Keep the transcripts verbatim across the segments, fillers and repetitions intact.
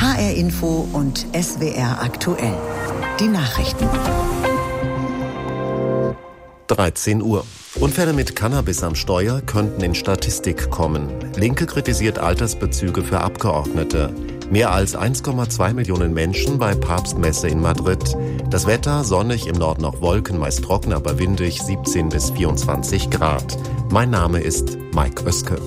H R Info und S W R aktuell. Die Nachrichten. dreizehn Uhr. Unfälle mit Cannabis am Steuer könnten in Statistik kommen. Linke kritisiert Altersbezüge für Abgeordnete. Mehr als eins Komma zwei Millionen Menschen bei Papstmesse in Madrid. Das Wetter sonnig, im Norden noch Wolken, meist trocken, aber windig, siebzehn bis vierundzwanzig Grad. Mein Name ist Mike Oeske.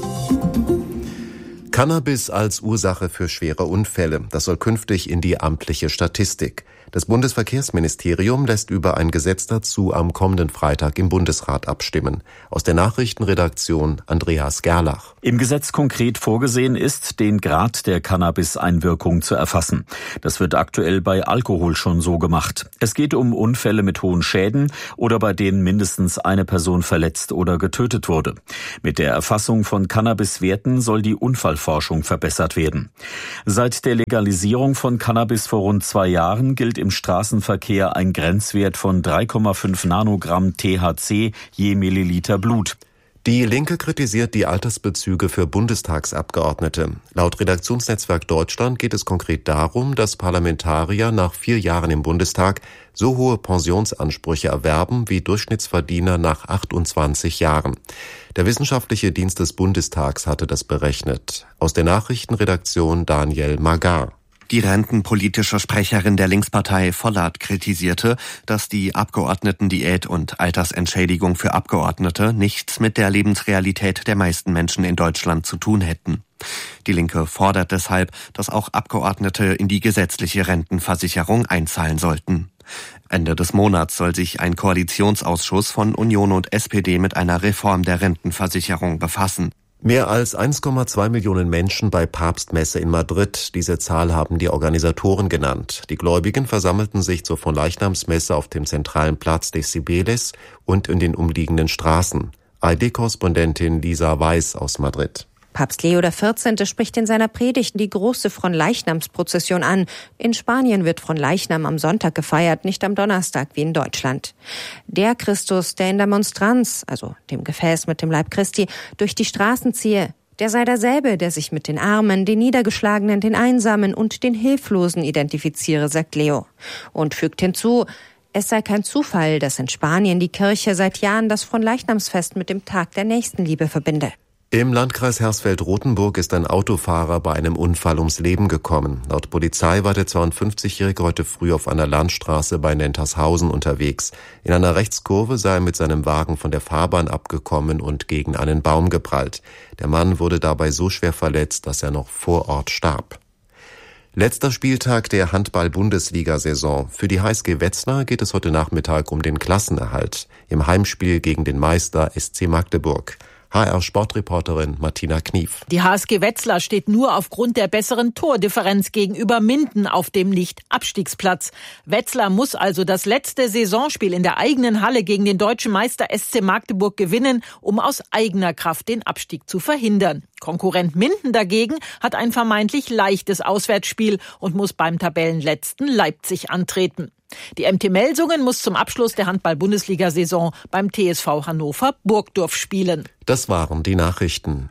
Cannabis als Ursache für schwere Unfälle. Das soll künftig in die amtliche Statistik. Das Bundesverkehrsministerium lässt über ein Gesetz dazu am kommenden Freitag im Bundesrat abstimmen. Aus der Nachrichtenredaktion Andreas Gerlach. Im Gesetz konkret vorgesehen ist, den Grad der Cannabis-Einwirkung zu erfassen. Das wird aktuell bei Alkohol schon so gemacht. Es geht um Unfälle mit hohen Schäden oder bei denen mindestens eine Person verletzt oder getötet wurde. Mit der Erfassung von Cannabis-Werten soll die Unfallforschung verbessert werden. Seit der Legalisierung von Cannabis vor rund zwei Jahren gilt im Straßenverkehr ein Grenzwert von drei Komma fünf Nanogramm T H C je Milliliter Blut. Die Linke kritisiert die Altersbezüge für Bundestagsabgeordnete. Laut Redaktionsnetzwerk Deutschland geht es konkret darum, dass Parlamentarier nach vier Jahren im Bundestag so hohe Pensionsansprüche erwerben wie Durchschnittsverdiener nach achtundzwanzig Jahren. Der Wissenschaftliche Dienst des Bundestags hatte das berechnet. Aus der Nachrichtenredaktion Daniel Magar. Die rentenpolitische Sprecherin der Linkspartei Vollert kritisierte, dass die Abgeordnetendiät und Altersentschädigung für Abgeordnete nichts mit der Lebensrealität der meisten Menschen in Deutschland zu tun hätten. Die Linke fordert deshalb, dass auch Abgeordnete in die gesetzliche Rentenversicherung einzahlen sollten. Ende des Monats soll sich ein Koalitionsausschuss von Union und S P D mit einer Reform der Rentenversicherung befassen. Mehr als eins Komma zwei Millionen Menschen bei Papstmesse in Madrid. Diese Zahl haben die Organisatoren genannt. Die Gläubigen versammelten sich zur Fronleichnamsmesse auf dem zentralen Platz des Cibeles und in den umliegenden Straßen. A R D-Korrespondentin Lisa Weiß aus Madrid. Papst Leo der vierzehnte spricht in seiner Predigt die große Fronleichnamsprozession an. In Spanien wird Fronleichnam am Sonntag gefeiert, nicht am Donnerstag wie in Deutschland. Der Christus, der in der Monstranz, also dem Gefäß mit dem Leib Christi, durch die Straßen ziehe, der sei derselbe, der sich mit den Armen, den Niedergeschlagenen, den Einsamen und den Hilflosen identifiziere, sagt Leo. Und fügt hinzu, es sei kein Zufall, dass in Spanien die Kirche seit Jahren das Fronleichnamsfest mit dem Tag der Nächstenliebe verbinde. Im Landkreis Hersfeld-Rotenburg ist ein Autofahrer bei einem Unfall ums Leben gekommen. Laut Polizei war der zweiundfünfzigjährige heute früh auf einer Landstraße bei Nentershausen unterwegs. In einer Rechtskurve sei er mit seinem Wagen von der Fahrbahn abgekommen und gegen einen Baum geprallt. Der Mann wurde dabei so schwer verletzt, dass er noch vor Ort starb. Letzter Spieltag der Handball-Bundesliga-Saison. Für die H S G Wetzlar geht es heute Nachmittag um den Klassenerhalt im Heimspiel gegen den Meister S C Magdeburg. H R-Sportreporterin Martina Knief. Die H S G Wetzlar steht nur aufgrund der besseren Tordifferenz gegenüber Minden auf dem Nicht-Abstiegsplatz. Wetzlar muss also das letzte Saisonspiel in der eigenen Halle gegen den deutschen Meister S C Magdeburg gewinnen, um aus eigener Kraft den Abstieg zu verhindern. Konkurrent Minden dagegen hat ein vermeintlich leichtes Auswärtsspiel und muss beim Tabellenletzten Leipzig antreten. Die M T Melsungen muss zum Abschluss der Handball-Bundesliga-Saison beim T S V Hannover Burgdorf spielen. Das waren die Nachrichten.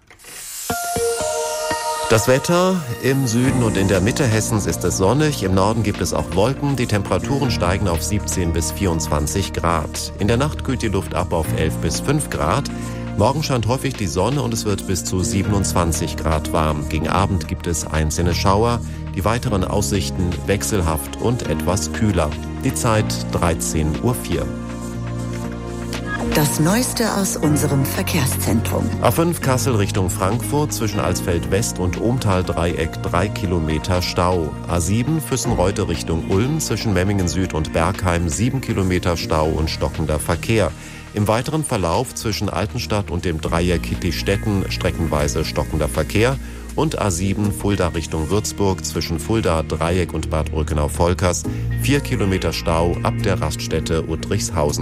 Das Wetter: Im Süden und in der Mitte Hessens ist es sonnig, im Norden gibt es auch Wolken. Die Temperaturen steigen auf siebzehn bis vierundzwanzig Grad. In der Nacht kühlt die Luft ab auf elf bis fünf Grad. Morgen scheint häufig die Sonne und es wird bis zu siebenundzwanzig Grad warm. Gegen Abend gibt es einzelne Schauer. Die weiteren Aussichten wechselhaft und etwas kühler. Die Zeit dreizehn Uhr vier. Das Neueste aus unserem Verkehrszentrum. A fünf Kassel Richtung Frankfurt, zwischen Alsfeld West und Ohmtal-Dreieck drei Kilometer Stau. A sieben Füssenreute Richtung Ulm, zwischen Memmingen Süd und Bergheim sieben Kilometer Stau und stockender Verkehr. Im weiteren Verlauf zwischen Altenstadt und dem Dreieck Hittichstetten streckenweise stockender Verkehr und A sieben Fulda Richtung Würzburg zwischen Fulda, Dreieck und Bad Brückenau-Volkers vier Kilometer Stau ab der Raststätte Uttrichshausen.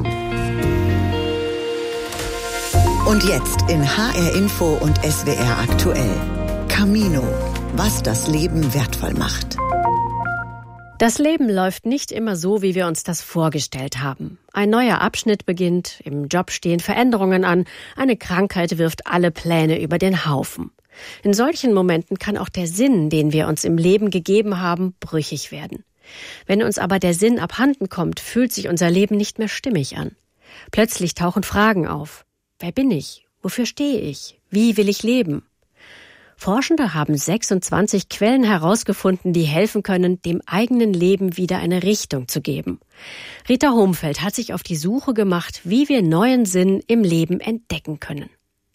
Und jetzt in H R Info und S W R aktuell. Camino, was das Leben wertvoll macht. Das Leben läuft nicht immer so, wie wir uns das vorgestellt haben. Ein neuer Abschnitt beginnt, im Job stehen Veränderungen an, eine Krankheit wirft alle Pläne über den Haufen. In solchen Momenten kann auch der Sinn, den wir uns im Leben gegeben haben, brüchig werden. Wenn uns aber der Sinn abhanden kommt, fühlt sich unser Leben nicht mehr stimmig an. Plötzlich tauchen Fragen auf. Wer bin ich? Wofür stehe ich? Wie will ich leben? Forschende haben sechsundzwanzig Quellen herausgefunden, die helfen können, dem eigenen Leben wieder eine Richtung zu geben. Rita Homfeld hat sich auf die Suche gemacht, wie wir neuen Sinn im Leben entdecken können.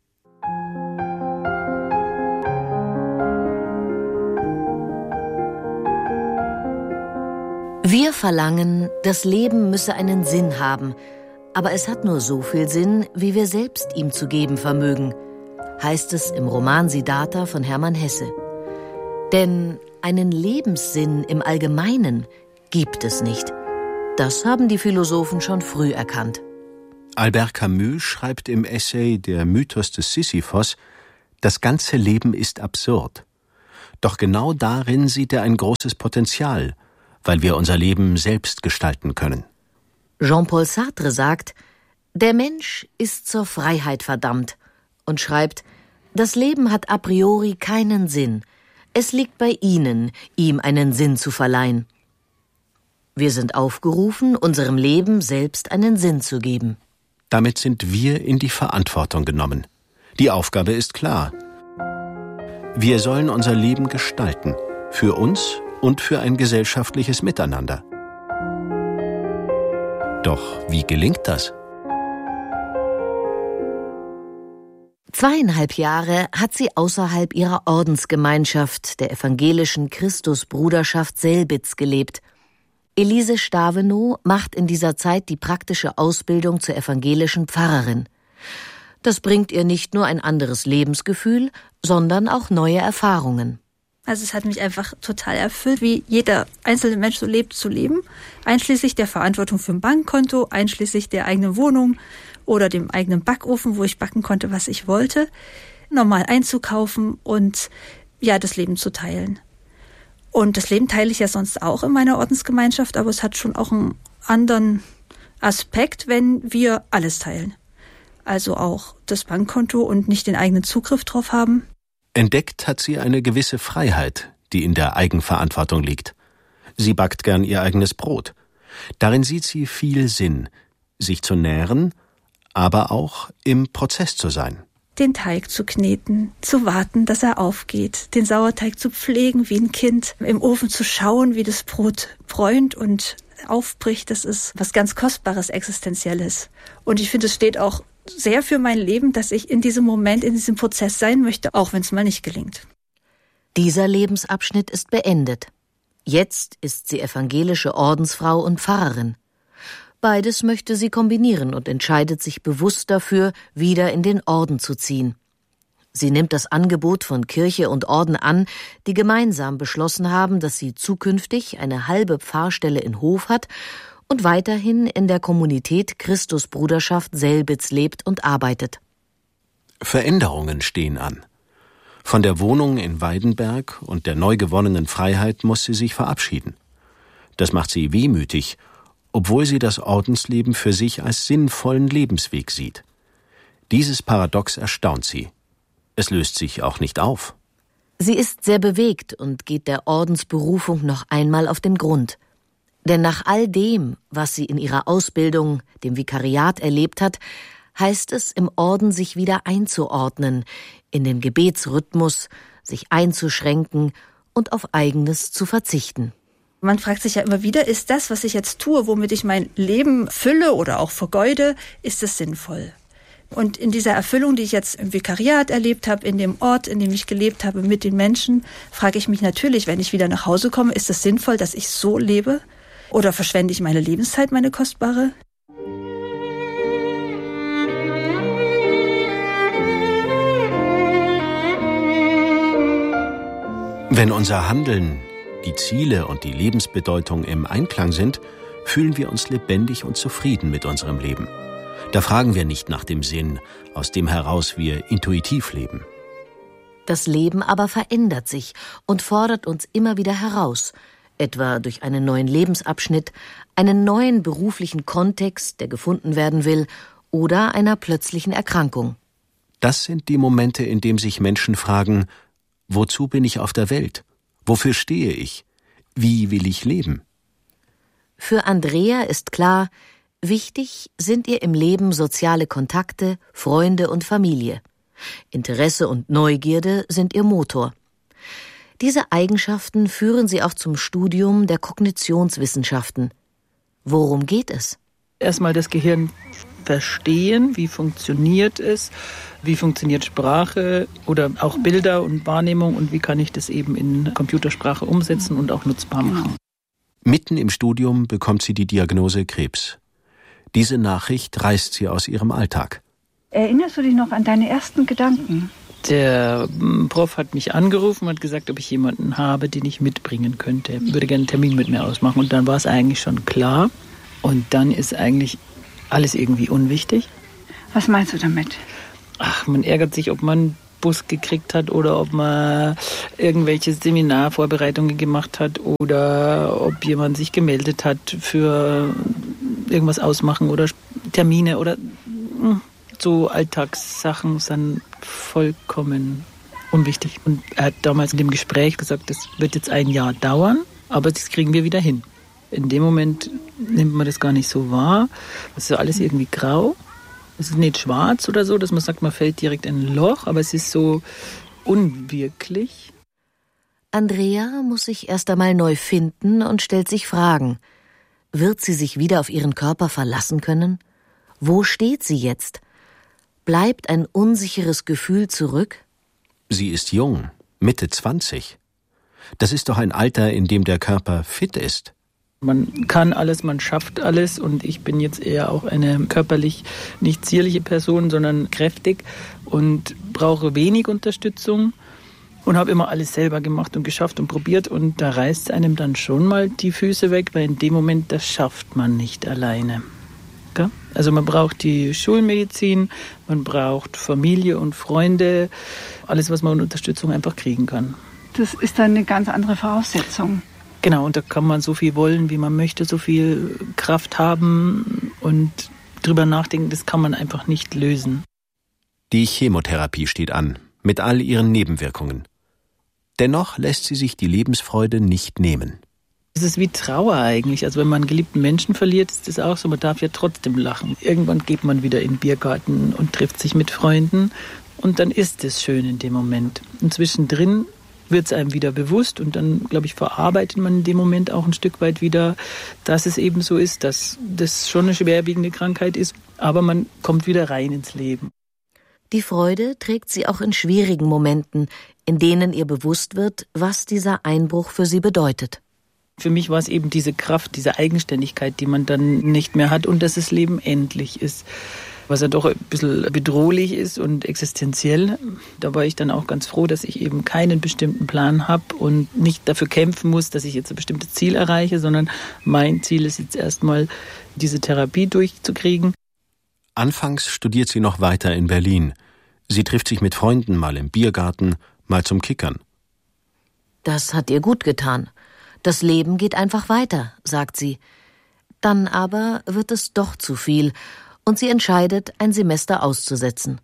Wir verlangen, das Leben müsse einen Sinn haben, aber es hat nur so viel Sinn, wie wir selbst ihm zu geben vermögen, heißt es im Roman Siddhartha von Hermann Hesse. Denn einen Lebenssinn im Allgemeinen gibt es nicht. Das haben die Philosophen schon früh erkannt. Albert Camus schreibt im Essay Der Mythos des Sisyphos, das ganze Leben ist absurd. Doch genau darin sieht er ein großes Potenzial, weil wir unser Leben selbst gestalten können. Jean-Paul Sartre sagt, der Mensch ist zur Freiheit verdammt und schreibt, das Leben hat a priori keinen Sinn. Es liegt bei Ihnen, ihm einen Sinn zu verleihen. Wir sind aufgerufen, unserem Leben selbst einen Sinn zu geben. Damit sind wir in die Verantwortung genommen. Die Aufgabe ist klar. Wir sollen unser Leben gestalten, für uns und für ein gesellschaftliches Miteinander. Doch wie gelingt das? Zweieinhalb Jahre hat sie außerhalb ihrer Ordensgemeinschaft, der evangelischen Christusbruderschaft Selbitz, gelebt. Elise Stavenow macht in dieser Zeit die praktische Ausbildung zur evangelischen Pfarrerin. Das bringt ihr nicht nur ein anderes Lebensgefühl, sondern auch neue Erfahrungen. Also es hat mich einfach total erfüllt, wie jeder einzelne Mensch so lebt, zu leben, einschließlich der Verantwortung für ein Bankkonto, einschließlich der eigenen Wohnung oder dem eigenen Backofen, wo ich backen konnte, was ich wollte, normal einzukaufen und ja, das Leben zu teilen. Und das Leben teile ich ja sonst auch in meiner Ordensgemeinschaft, aber es hat schon auch einen anderen Aspekt, wenn wir alles teilen. Also auch das Bankkonto und nicht den eigenen Zugriff drauf haben. Entdeckt hat sie eine gewisse Freiheit, die in der Eigenverantwortung liegt. Sie backt gern ihr eigenes Brot. Darin sieht sie viel Sinn, sich zu nähren, aber auch im Prozess zu sein. Den Teig zu kneten, zu warten, dass er aufgeht, den Sauerteig zu pflegen wie ein Kind, im Ofen zu schauen, wie das Brot bräunt und aufbricht, das ist was ganz Kostbares, Existenzielles. Und ich finde, es steht auch sehr für mein Leben, dass ich in diesem Moment, in diesem Prozess sein möchte, auch wenn es mal nicht gelingt. Dieser Lebensabschnitt ist beendet. Jetzt ist sie evangelische Ordensfrau und Pfarrerin. Beides möchte sie kombinieren und entscheidet sich bewusst dafür, wieder in den Orden zu ziehen. Sie nimmt das Angebot von Kirche und Orden an, die gemeinsam beschlossen haben, dass sie zukünftig eine halbe Pfarrstelle in Hof hat und weiterhin in der Kommunität Christusbruderschaft Selbitz lebt und arbeitet. Veränderungen stehen an. Von der Wohnung in Weidenberg und der neu gewonnenen Freiheit muss sie sich verabschieden. Das macht sie wehmütig, obwohl sie das Ordensleben für sich als sinnvollen Lebensweg sieht. Dieses Paradox erstaunt sie. Es löst sich auch nicht auf. Sie ist sehr bewegt und geht der Ordensberufung noch einmal auf den Grund. Denn nach all dem, was sie in ihrer Ausbildung, dem Vikariat, erlebt hat, heißt es, im Orden sich wieder einzuordnen, in den Gebetsrhythmus, sich einzuschränken und auf Eigenes zu verzichten. Man fragt sich ja immer wieder, ist das, was ich jetzt tue, womit ich mein Leben fülle oder auch vergeude, ist es sinnvoll? Und in dieser Erfüllung, die ich jetzt im Vikariat erlebt habe, in dem Ort, in dem ich gelebt habe, mit den Menschen, frage ich mich natürlich, wenn ich wieder nach Hause komme, ist es sinnvoll, dass ich so lebe? Oder verschwende ich meine Lebenszeit, meine kostbare? Wenn unser Handeln, die Ziele und die Lebensbedeutung im Einklang sind, fühlen wir uns lebendig und zufrieden mit unserem Leben. Da fragen wir nicht nach dem Sinn, aus dem heraus wir intuitiv leben. Das Leben aber verändert sich und fordert uns immer wieder heraus, etwa durch einen neuen Lebensabschnitt, einen neuen beruflichen Kontext, der gefunden werden will, oder einer plötzlichen Erkrankung. Das sind die Momente, in denen sich Menschen fragen, wozu bin ich auf der Welt? Wofür stehe ich? Wie will ich leben? Für Andrea ist klar, wichtig sind ihr im Leben soziale Kontakte, Freunde und Familie. Interesse und Neugierde sind ihr Motor. Diese Eigenschaften führen sie auch zum Studium der Kognitionswissenschaften. Worum geht es? Erstmal das Gehirn verstehen, wie funktioniert es, wie funktioniert Sprache oder auch Bilder und Wahrnehmung und wie kann ich das eben in Computersprache umsetzen und auch nutzbar machen. Mitten im Studium bekommt sie die Diagnose Krebs. Diese Nachricht reißt sie aus ihrem Alltag. Erinnerst du dich noch an deine ersten Gedanken? Der Prof hat mich angerufen und hat gesagt, ob ich jemanden habe, den ich mitbringen könnte. Ich würde gerne einen Termin mit mir ausmachen. Und dann war es eigentlich schon klar. Und dann ist eigentlich alles irgendwie unwichtig. Was meinst du damit? Ach, man ärgert sich, ob man einen Bus gekriegt hat oder ob man irgendwelche Seminarvorbereitungen gemacht hat oder ob jemand sich gemeldet hat für irgendwas ausmachen oder Termine oder so Alltagssachen sind vollkommen unwichtig. Und er hat damals in dem Gespräch gesagt, das wird jetzt ein Jahr dauern, aber das kriegen wir wieder hin. In dem Moment nimmt man das gar nicht so wahr. Es ist alles irgendwie grau. Es ist nicht schwarz oder so, dass man sagt, man fällt direkt in ein Loch, aber es ist so unwirklich. Andrea muss sich erst einmal neu finden und stellt sich Fragen. Wird sie sich wieder auf ihren Körper verlassen können? Wo steht sie jetzt? Bleibt ein unsicheres Gefühl zurück? Sie ist jung, Mitte zwanzig. Das ist doch ein Alter, in dem der Körper fit ist. Man kann alles, man schafft alles und ich bin jetzt eher auch eine körperlich nicht zierliche Person, sondern kräftig und brauche wenig Unterstützung und habe immer alles selber gemacht und geschafft und probiert und da reißt einem dann schon mal die Füße weg, weil in dem Moment, das schafft man nicht alleine. Also man braucht die Schulmedizin, man braucht Familie und Freunde, alles, was man an Unterstützung einfach kriegen kann. Das ist dann eine ganz andere Voraussetzung. Genau, und da kann man so viel wollen, wie man möchte, so viel Kraft haben und drüber nachdenken, das kann man einfach nicht lösen. Die Chemotherapie steht an, mit all ihren Nebenwirkungen. Dennoch lässt sie sich die Lebensfreude nicht nehmen. Es ist wie Trauer eigentlich. Also wenn man einen geliebten Menschen verliert, ist das auch so. Man darf ja trotzdem lachen. Irgendwann geht man wieder in den Biergarten und trifft sich mit Freunden. Und dann ist es schön in dem Moment. Und zwischendrin wird es einem wieder bewusst. Und dann, glaube ich, verarbeitet man in dem Moment auch ein Stück weit wieder, dass es eben so ist, dass das schon eine schwerwiegende Krankheit ist. Aber man kommt wieder rein ins Leben. Die Freude trägt sie auch in schwierigen Momenten, in denen ihr bewusst wird, was dieser Einbruch für sie bedeutet. Für mich war es eben diese Kraft, diese Eigenständigkeit, die man dann nicht mehr hat und dass das Leben endlich ist. Was ja doch ein bisschen bedrohlich ist und existenziell. Da war ich dann auch ganz froh, dass ich eben keinen bestimmten Plan habe und nicht dafür kämpfen muss, dass ich jetzt ein bestimmtes Ziel erreiche, sondern mein Ziel ist jetzt erstmal, diese Therapie durchzukriegen. Anfangs studiert sie noch weiter in Berlin. Sie trifft sich mit Freunden mal im Biergarten, mal zum Kickern. Das hat ihr gut getan. Das Leben geht einfach weiter, sagt sie. Dann aber wird es doch zu viel und sie entscheidet, ein Semester auszusetzen.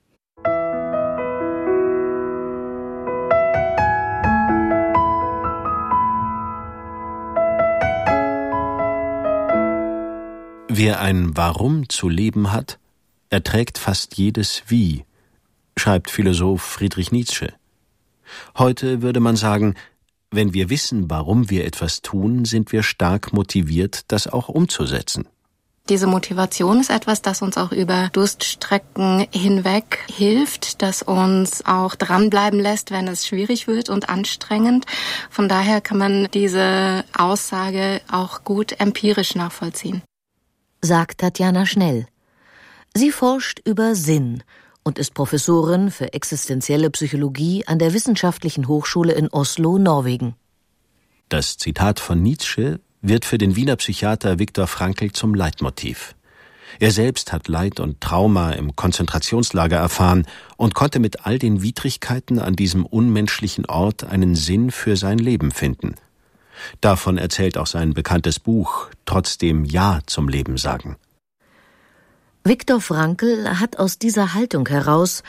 Wer ein Warum zu leben hat, erträgt fast jedes Wie, schreibt Philosoph Friedrich Nietzsche. Heute würde man sagen, wenn wir wissen, warum wir etwas tun, sind wir stark motiviert, das auch umzusetzen. Diese Motivation ist etwas, das uns auch über Durststrecken hinweg hilft, das uns auch dranbleiben lässt, wenn es schwierig wird und anstrengend. Von daher kann man diese Aussage auch gut empirisch nachvollziehen. Sagt Tatjana Schnell. Sie forscht über Sinn und ist Professorin für existenzielle Psychologie an der Wissenschaftlichen Hochschule in Oslo, Norwegen. Das Zitat von Nietzsche wird für den Wiener Psychiater Viktor Frankl zum Leitmotiv. Er selbst hat Leid und Trauma im Konzentrationslager erfahren und konnte mit all den Widrigkeiten an diesem unmenschlichen Ort einen Sinn für sein Leben finden. Davon erzählt auch sein bekanntes Buch »Trotzdem Ja zum Leben sagen«. Viktor Frankl hat aus dieser Haltung heraus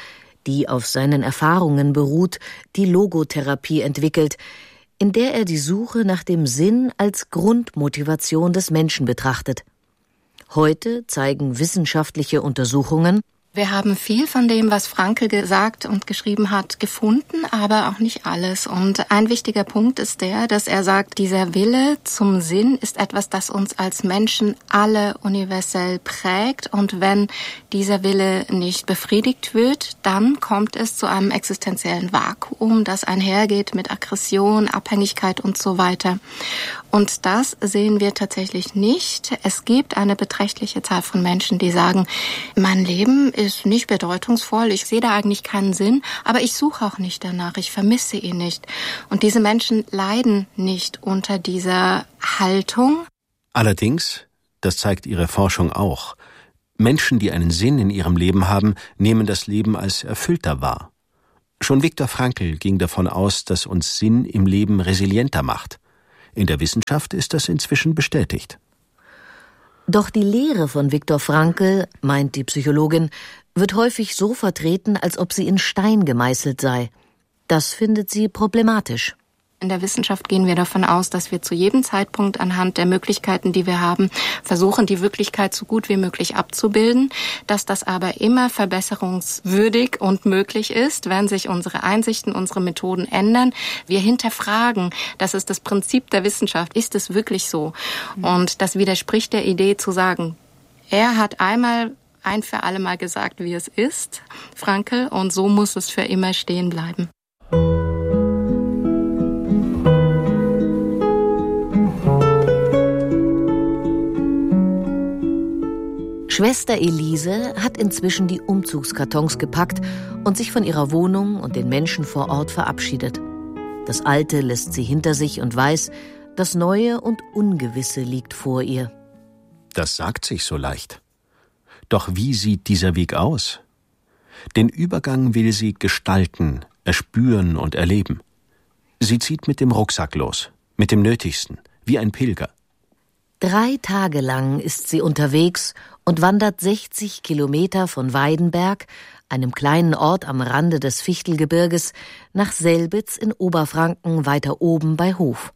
die auf seinen Erfahrungen beruht, die Logotherapie entwickelt, in der er die Suche nach dem Sinn als Grundmotivation des Menschen betrachtet. Heute zeigen wissenschaftliche Untersuchungen, wir haben viel von dem, was Frankl gesagt und geschrieben hat, gefunden, aber auch nicht alles. Und ein wichtiger Punkt ist der, dass er sagt, dieser Wille zum Sinn ist etwas, das uns als Menschen alle universell prägt. Und wenn dieser Wille nicht befriedigt wird, dann kommt es zu einem existenziellen Vakuum, das einhergeht mit Aggression, Abhängigkeit und so weiter. Und das sehen wir tatsächlich nicht. Es gibt eine beträchtliche Zahl von Menschen, die sagen, mein Leben ist nicht bedeutungsvoll, ich sehe da eigentlich keinen Sinn, aber ich suche auch nicht danach, ich vermisse ihn nicht. Und diese Menschen leiden nicht unter dieser Haltung. Allerdings, das zeigt ihre Forschung auch, Menschen, die einen Sinn in ihrem Leben haben, nehmen das Leben als erfüllter wahr. Schon Viktor Frankl ging davon aus, dass uns Sinn im Leben resilienter macht. In der Wissenschaft ist das inzwischen bestätigt. Doch die Lehre von Viktor Frankl, meint die Psychologin, wird häufig so vertreten, als ob sie in Stein gemeißelt sei. Das findet sie problematisch. In der Wissenschaft gehen wir davon aus, dass wir zu jedem Zeitpunkt anhand der Möglichkeiten, die wir haben, versuchen, die Wirklichkeit so gut wie möglich abzubilden, dass das aber immer verbesserungswürdig und möglich ist, wenn sich unsere Einsichten, unsere Methoden ändern. Wir hinterfragen, das ist das Prinzip der Wissenschaft, ist es wirklich so? Und das widerspricht der Idee zu sagen, er hat einmal ein für alle Mal gesagt, wie es ist, Frankl, und so muss es für immer stehen bleiben. Schwester Elise hat inzwischen die Umzugskartons gepackt und sich von ihrer Wohnung und den Menschen vor Ort verabschiedet. Das Alte lässt sie hinter sich und weiß, das Neue und Ungewisse liegt vor ihr. Das sagt sich so leicht. Doch wie sieht dieser Weg aus? Den Übergang will sie gestalten, erspüren und erleben. Sie zieht mit dem Rucksack los, mit dem Nötigsten, wie ein Pilger. Drei Tage lang ist sie unterwegs und wandert sechzig Kilometer von Weidenberg, einem kleinen Ort am Rande des Fichtelgebirges, nach Selbitz in Oberfranken weiter oben bei Hof.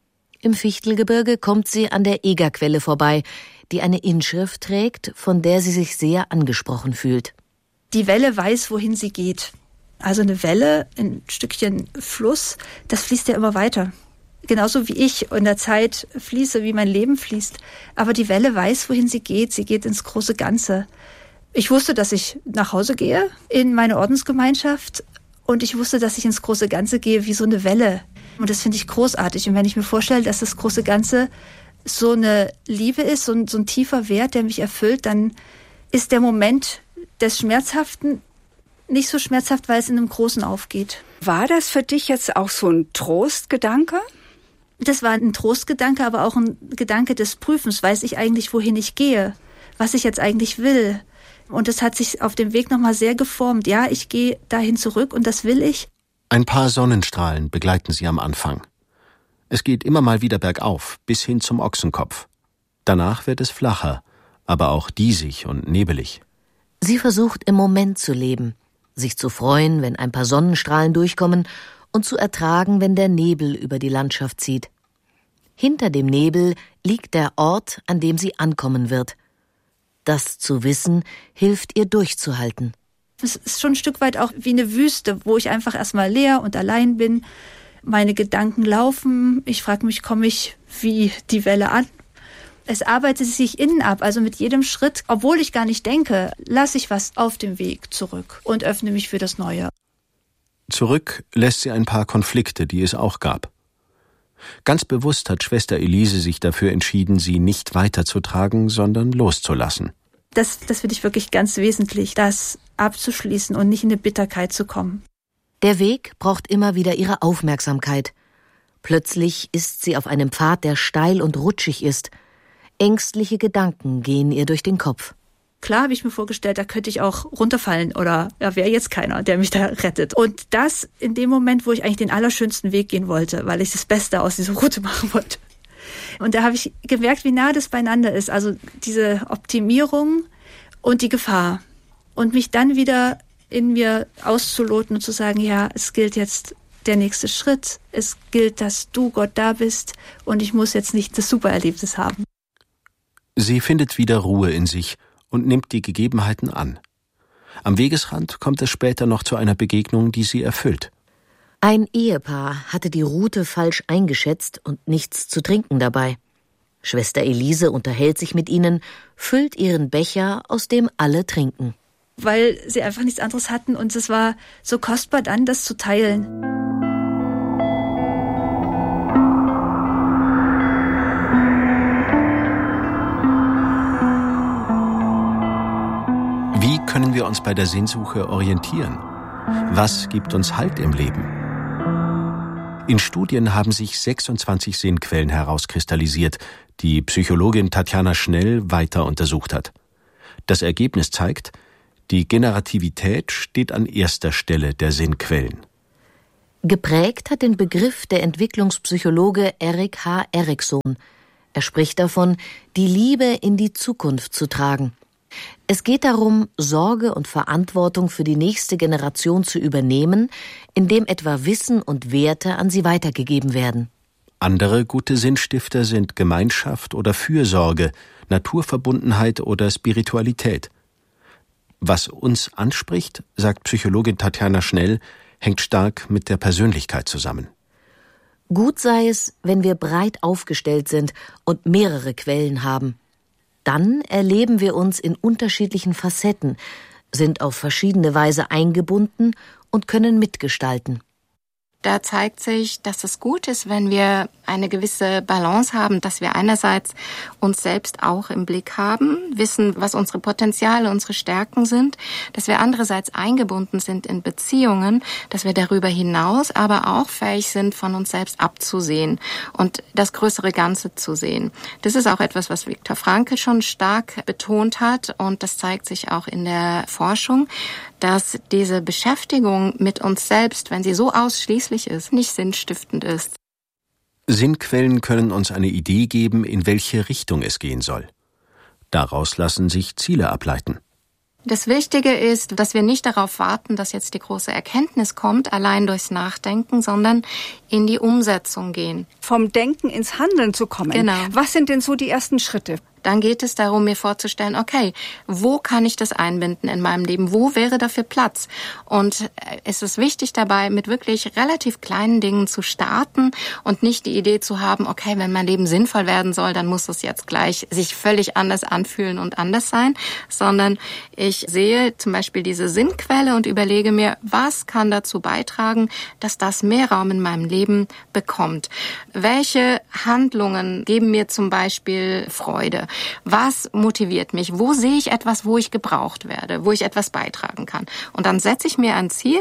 Im Fichtelgebirge kommt sie an der Egerquelle vorbei, die eine Inschrift trägt, von der sie sich sehr angesprochen fühlt. Die Welle weiß, wohin sie geht. Also eine Welle, ein Stückchen Fluss, das fließt ja immer weiter. Genauso wie ich in der Zeit fließe, wie mein Leben fließt. Aber die Welle weiß, wohin sie geht. Sie geht ins große Ganze. Ich wusste, dass ich nach Hause gehe in meine Ordensgemeinschaft. Und ich wusste, dass ich ins große Ganze gehe wie so eine Welle. Und das finde ich großartig. Und wenn ich mir vorstelle, dass das große Ganze so eine Liebe ist, so ein, so ein tiefer Wert, der mich erfüllt, dann ist der Moment des Schmerzhaften nicht so schmerzhaft, weil es in einem Großen aufgeht. War das für dich jetzt auch so ein Trostgedanke? Das war ein Trostgedanke, aber auch ein Gedanke des Prüfens. Weiß ich eigentlich, wohin ich gehe? Was ich jetzt eigentlich will? Und das hat sich auf dem Weg nochmal sehr geformt. Ja, ich gehe dahin zurück und das will ich. Ein paar Sonnenstrahlen begleiten sie am Anfang. Es geht immer mal wieder bergauf, bis hin zum Ochsenkopf. Danach wird es flacher, aber auch diesig und nebelig. Sie versucht im Moment zu leben, sich zu freuen, wenn ein paar Sonnenstrahlen durchkommen und zu ertragen, wenn der Nebel über die Landschaft zieht. Hinter dem Nebel liegt der Ort, an dem sie ankommen wird. Das zu wissen, hilft ihr durchzuhalten. Es ist schon ein Stück weit auch wie eine Wüste, wo ich einfach erstmal leer und allein bin. Meine Gedanken laufen. Ich frage mich, komme ich wie die Welle an? Es arbeitet sich innen ab, also mit jedem Schritt, obwohl ich gar nicht denke, lasse ich was auf dem Weg zurück und öffne mich für das Neue. Zurück lässt sie ein paar Konflikte, die es auch gab. Ganz bewusst hat Schwester Elise sich dafür entschieden, sie nicht weiterzutragen, sondern loszulassen. Das, das finde ich wirklich ganz wesentlich, das abzuschließen und nicht in eine Bitterkeit zu kommen. Der Weg braucht immer wieder ihre Aufmerksamkeit. Plötzlich ist sie auf einem Pfad, der steil und rutschig ist. Ängstliche Gedanken gehen ihr durch den Kopf. Klar habe ich mir vorgestellt, da könnte ich auch runterfallen oder da wäre jetzt keiner, der mich da rettet. Und das in dem Moment, wo ich eigentlich den allerschönsten Weg gehen wollte, weil ich das Beste aus dieser Route machen wollte. Und da habe ich gemerkt, wie nah das beieinander ist. Also diese Optimierung und die Gefahr. Und mich dann wieder in mir auszuloten und zu sagen, ja, es gilt jetzt der nächste Schritt. Es gilt, dass du, Gott, da bist und ich muss jetzt nicht das Supererlebnis haben. Sie findet wieder Ruhe in sich und nimmt die Gegebenheiten an. Am Wegesrand kommt es später noch zu einer Begegnung, die sie erfüllt. Ein Ehepaar hatte die Route falsch eingeschätzt und nichts zu trinken dabei. Schwester Elise unterhält sich mit ihnen, füllt ihren Becher, aus dem alle trinken. Weil sie einfach nichts anderes hatten und es war so kostbar dann, das zu teilen. Wie können wir uns bei der Sinnsuche orientieren? Was gibt uns Halt im Leben? In Studien haben sich sechsundzwanzig Sinnquellen herauskristallisiert, die Psychologin Tatjana Schnell weiter untersucht hat. Das Ergebnis zeigt, die Generativität steht an erster Stelle der Sinnquellen. Geprägt hat den Begriff der Entwicklungspsychologe Erik H. Erikson. Er spricht davon, die Liebe in die Zukunft zu tragen. Es geht darum, Sorge und Verantwortung für die nächste Generation zu übernehmen, indem etwa Wissen und Werte an sie weitergegeben werden. Andere gute Sinnstifter sind Gemeinschaft oder Fürsorge, Naturverbundenheit oder Spiritualität. Was uns anspricht, sagt Psychologin Tatjana Schnell, hängt stark mit der Persönlichkeit zusammen. Gut sei es, wenn wir breit aufgestellt sind und mehrere Quellen haben. Dann erleben wir uns in unterschiedlichen Facetten, sind auf verschiedene Weise eingebunden und können mitgestalten. Da zeigt sich, dass es gut ist, wenn wir eine gewisse Balance haben, dass wir einerseits uns selbst auch im Blick haben, wissen, was unsere Potenziale, unsere Stärken sind, dass wir andererseits eingebunden sind in Beziehungen, dass wir darüber hinaus aber auch fähig sind, von uns selbst abzusehen und das größere Ganze zu sehen. Das ist auch etwas, was Viktor Frankl schon stark betont hat und das zeigt sich auch in der Forschung, dass diese Beschäftigung mit uns selbst, wenn sie so ausschließlich ist, nicht sinnstiftend ist. Sinnquellen können uns eine Idee geben, in welche Richtung es gehen soll. Daraus lassen sich Ziele ableiten. Das Wichtige ist, dass wir nicht darauf warten, dass jetzt die große Erkenntnis kommt, allein durchs Nachdenken, sondern in die Umsetzung gehen. Vom Denken ins Handeln zu kommen. Genau. Was sind denn so die ersten Schritte? Dann geht es darum, mir vorzustellen, okay, wo kann ich das einbinden in meinem Leben? Wo wäre dafür Platz? Und es ist wichtig dabei, mit wirklich relativ kleinen Dingen zu starten und nicht die Idee zu haben, okay, wenn mein Leben sinnvoll werden soll, dann muss es jetzt gleich sich völlig anders anfühlen und anders sein, sondern ich sehe zum Beispiel diese Sinnquelle und überlege mir, was kann dazu beitragen, dass das mehr Raum in meinem Leben bekommt? Welche Handlungen geben mir zum Beispiel Freude? Was motiviert mich? Wo sehe ich etwas, wo ich gebraucht werde, wo ich etwas beitragen kann? Und dann setze ich mir ein Ziel.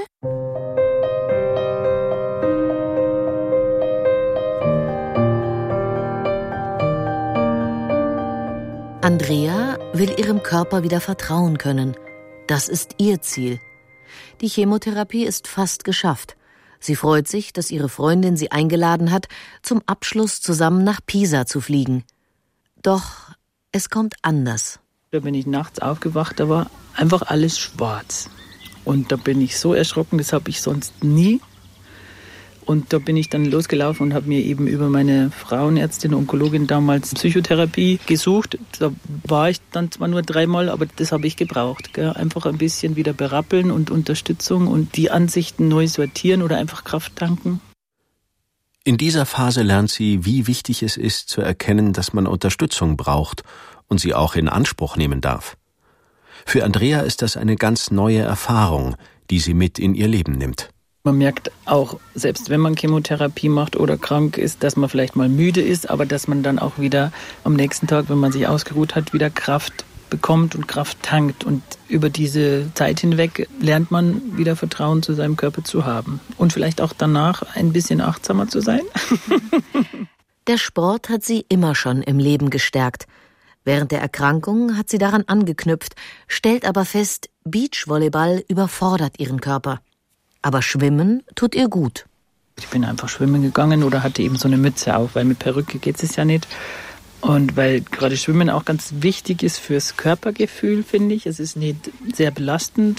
Andrea will ihrem Körper wieder vertrauen können. Das ist ihr Ziel. Die Chemotherapie ist fast geschafft. Sie freut sich, dass ihre Freundin sie eingeladen hat, zum Abschluss zusammen nach Pisa zu fliegen. Doch es kommt anders. Da bin ich nachts aufgewacht, da war einfach alles schwarz. Und da bin ich so erschrocken, das habe ich sonst nie. Und da bin ich dann losgelaufen und habe mir eben über meine Frauenärztin, Onkologin damals Psychotherapie gesucht. Da war ich dann zwar nur dreimal, aber das habe ich gebraucht. Gell? Einfach ein bisschen wieder berappeln und Unterstützung und die Ansichten neu sortieren oder einfach Kraft tanken. In dieser Phase lernt sie, wie wichtig es ist, zu erkennen, dass man Unterstützung braucht und sie auch in Anspruch nehmen darf. Für Andrea ist das eine ganz neue Erfahrung, die sie mit in ihr Leben nimmt. Man merkt auch, selbst wenn man Chemotherapie macht oder krank ist, dass man vielleicht mal müde ist, aber dass man dann auch wieder am nächsten Tag, wenn man sich ausgeruht hat, wieder Kraft bekommt und Kraft tankt. Und über diese Zeit hinweg lernt man wieder Vertrauen zu seinem Körper zu haben. Und vielleicht auch danach ein bisschen achtsamer zu sein. Der Sport hat sie immer schon im Leben gestärkt. Während der Erkrankung hat sie daran angeknüpft, stellt aber fest, Beachvolleyball überfordert ihren Körper. Aber Schwimmen tut ihr gut. Ich bin einfach schwimmen gegangen oder hatte eben so eine Mütze auf, weil mit Perücke geht es ja nicht. Und weil gerade Schwimmen auch ganz wichtig ist fürs Körpergefühl, finde ich. Es ist nicht sehr belastend, es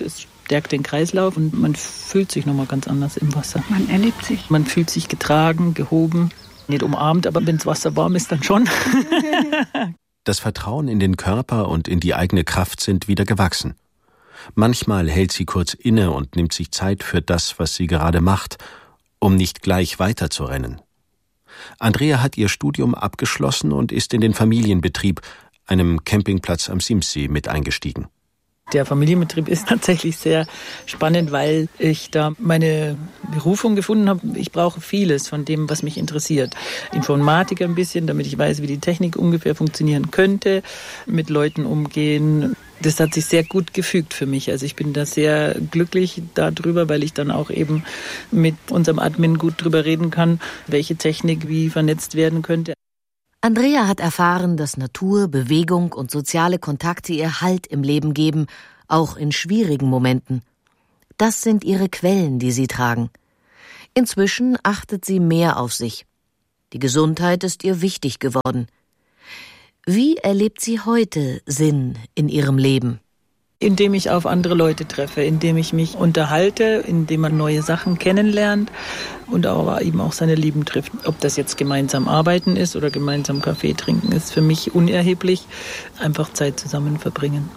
stärkt den Kreislauf und man fühlt sich nochmal ganz anders im Wasser. Man erlebt sich. Man fühlt sich getragen, gehoben, nicht umarmt, aber wenn das Wasser warm ist, dann schon. Das Vertrauen in den Körper und in die eigene Kraft sind wieder gewachsen. Manchmal hält sie kurz inne und nimmt sich Zeit für das, was sie gerade macht, um nicht gleich weiterzurennen. Andrea hat ihr Studium abgeschlossen und ist in den Familienbetrieb, einem Campingplatz am Simsee, mit eingestiegen. Der Familienbetrieb ist tatsächlich sehr spannend, weil ich da meine Berufung gefunden habe. Ich brauche vieles von dem, was mich interessiert. Informatik ein bisschen, damit ich weiß, wie die Technik ungefähr funktionieren könnte, mit Leuten umgehen. Das hat sich sehr gut gefügt für mich. Also ich bin da sehr glücklich darüber, weil ich dann auch eben mit unserem Admin gut drüber reden kann, welche Technik wie vernetzt werden könnte. Andrea hat erfahren, dass Natur, Bewegung und soziale Kontakte ihr Halt im Leben geben, auch in schwierigen Momenten. Das sind ihre Quellen, die sie tragen. Inzwischen achtet sie mehr auf sich. Die Gesundheit ist ihr wichtig geworden. Wie erlebt sie heute Sinn in ihrem Leben? Indem ich auf andere Leute treffe, indem ich mich unterhalte, indem man neue Sachen kennenlernt und aber eben auch seine Lieben trifft. Ob das jetzt gemeinsam arbeiten ist oder gemeinsam Kaffee trinken, ist für mich unerheblich. Einfach Zeit zusammen verbringen.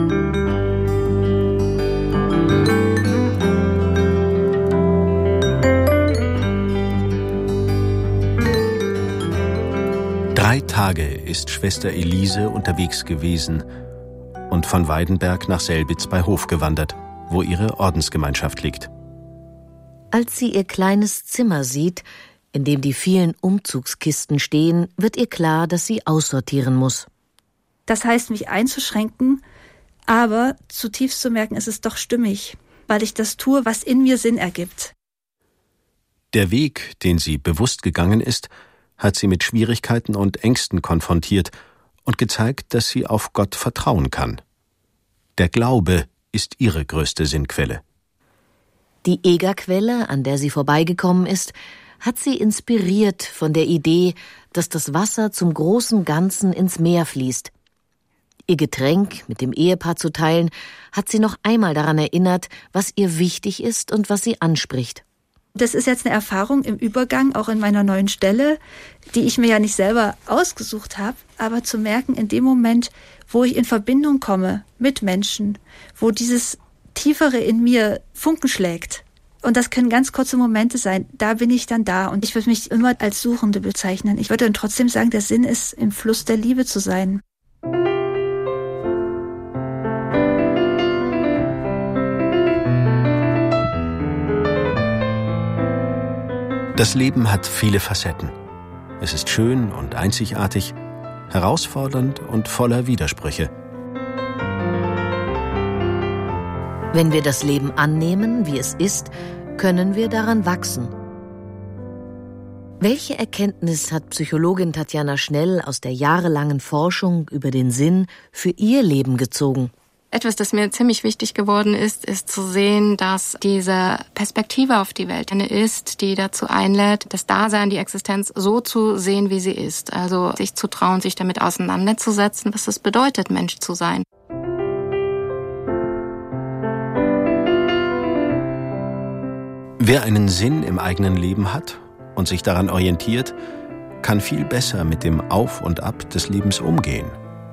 Drei Tage ist Schwester Elise unterwegs gewesen und von Weidenberg nach Selbitz bei Hof gewandert, wo ihre Ordensgemeinschaft liegt. Als sie ihr kleines Zimmer sieht, in dem die vielen Umzugskisten stehen, wird ihr klar, dass sie aussortieren muss. Das heißt, mich einzuschränken, aber zutiefst zu merken, es ist doch stimmig, weil ich das tue, was in mir Sinn ergibt. Der Weg, den sie bewusst gegangen ist, hat sie mit Schwierigkeiten und Ängsten konfrontiert und gezeigt, dass sie auf Gott vertrauen kann. Der Glaube ist ihre größte Sinnquelle. Die Egerquelle, an der sie vorbeigekommen ist, hat sie inspiriert von der Idee, dass das Wasser zum großen Ganzen ins Meer fließt. Ihr Getränk mit dem Ehepaar zu teilen, hat sie noch einmal daran erinnert, was ihr wichtig ist und was sie anspricht. Das ist jetzt eine Erfahrung im Übergang, auch in meiner neuen Stelle, die ich mir ja nicht selber ausgesucht habe, aber zu merken, in dem Moment, wo ich in Verbindung komme mit Menschen, wo dieses Tiefere in mir Funken schlägt. Und das können ganz kurze Momente sein, da bin ich dann da. Und ich würde mich immer als Suchende bezeichnen. Ich würde dann trotzdem sagen, der Sinn ist, im Fluss der Liebe zu sein. Das Leben hat viele Facetten. Es ist schön und einzigartig, herausfordernd und voller Widersprüche. Wenn wir das Leben annehmen, wie es ist, können wir daran wachsen. Welche Erkenntnis hat Psychologin Tatjana Schnell aus der jahrelangen Forschung über den Sinn für ihr Leben gezogen? Etwas, das mir ziemlich wichtig geworden ist, ist zu sehen, dass diese Perspektive auf die Welt eine ist, die dazu einlädt, das Dasein, die Existenz so zu sehen, wie sie ist. Also sich zu trauen, sich damit auseinanderzusetzen, was es bedeutet, Mensch zu sein. Wer einen Sinn im eigenen Leben hat und sich daran orientiert, kann viel besser mit dem Auf und Ab des Lebens umgehen.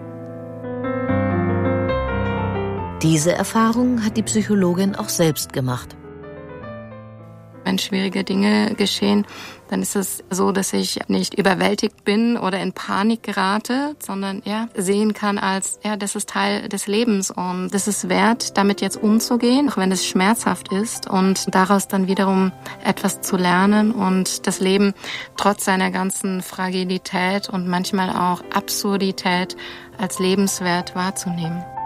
Diese Erfahrung hat die Psychologin auch selbst gemacht. Wenn schwierige Dinge geschehen, dann ist es so, dass ich nicht überwältigt bin oder in Panik gerate, sondern ja, sehen kann als, ja, das ist Teil des Lebens und das ist wert, damit jetzt umzugehen, auch wenn es schmerzhaft ist und daraus dann wiederum etwas zu lernen und das Leben trotz seiner ganzen Fragilität und manchmal auch Absurdität als lebenswert wahrzunehmen.